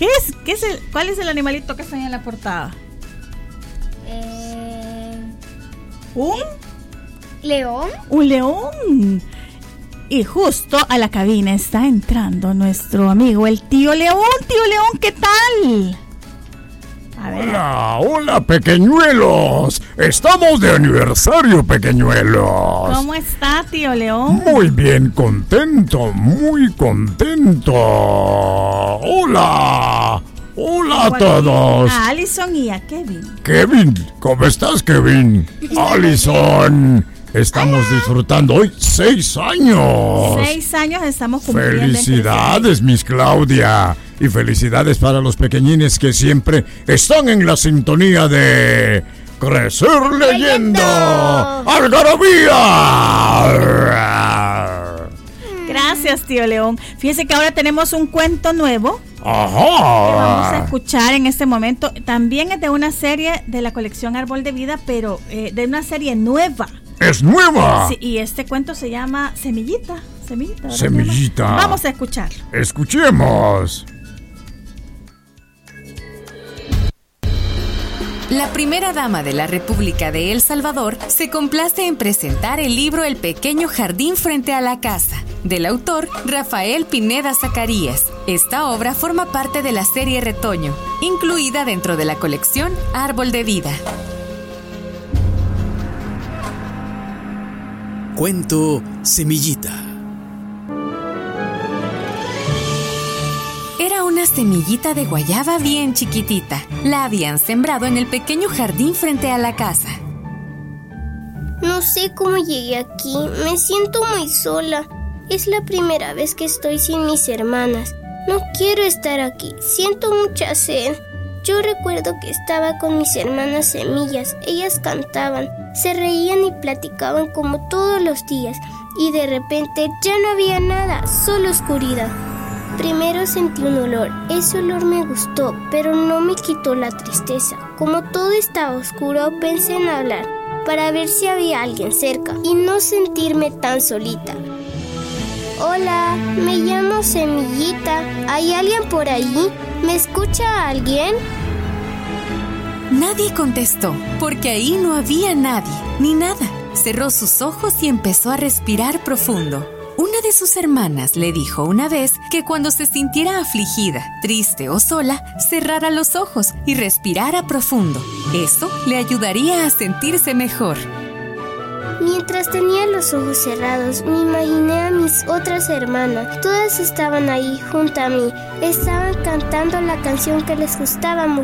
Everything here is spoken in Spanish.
¿Cuál es el animalito que está ahí en la portada? ¿Un león? Un león. Y justo a la cabina está entrando nuestro amigo, el tío León. Tío León, ¿qué tal? A ver. Hola, pequeñuelos. Estamos de aniversario, pequeñuelos. ¿Cómo está, tío León? Muy bien, muy contento. Hola a todos. A Alison y a Kevin. Kevin, ¿cómo estás, Kevin? Alison, estamos disfrutando hoy 6 años. 6 años estamos cumpliendo. Felicidades, Miss Claudia. Y felicidades para los pequeñines que siempre están en la sintonía de Crecer Leyendo. ¡Algarabía! Gracias, tío León. Fíjese que ahora tenemos un cuento nuevo. ¡Ajá! Que vamos a escuchar en este momento. También es de una serie de la colección Árbol de Vida, pero de una serie nueva. ¡Es nueva! Sí, y este cuento se llama Semillita. Semillita. Vamos a escucharlo. Escuchemos. La primera dama de la República de El Salvador se complace en presentar el libro El pequeño jardín frente a la casa, del autor Rafael Pineda Zacarías. Esta obra forma parte de la serie Retoño, incluida dentro de la colección Árbol de Vida. Cuento Semillita. Era una semillita de guayaba bien chiquitita. La habían sembrado en el pequeño jardín frente a la casa. No sé cómo llegué aquí. Me siento muy sola. Es la primera vez que estoy sin mis hermanas. No quiero estar aquí. Siento mucha sed. Yo recuerdo que estaba con mis hermanas semillas. Ellas cantaban, se reían y platicaban como todos los días. Y de repente ya no había nada, solo oscuridad. Primero sentí un olor. Ese olor me gustó, pero no me quitó la tristeza. Como todo estaba oscuro, pensé en hablar para ver si había alguien cerca y no sentirme tan solita. Hola, me llamo Semillita. ¿Hay alguien por ahí? ¿Me escucha alguien? Nadie contestó, porque ahí no había nadie, ni nada. Cerró sus ojos y empezó a respirar profundo. Una de sus hermanas le dijo una vez que cuando se sintiera afligida, triste o sola, cerrara los ojos y respirara profundo. Eso le ayudaría a sentirse mejor. Mientras tenía los ojos cerrados, me imaginé a mis otras hermanas. Todas estaban ahí junto a mí. Estaban cantando la canción que les gustaba mucho.